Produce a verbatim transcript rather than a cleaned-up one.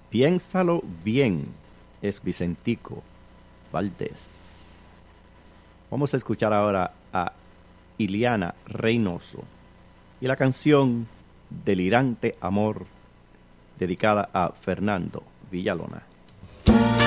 Piénsalo bien, es Vicentico Valdés. Vamos a escuchar ahora a Iliana Reynoso y la canción Delirante Amor, dedicada a Fernando Villalona.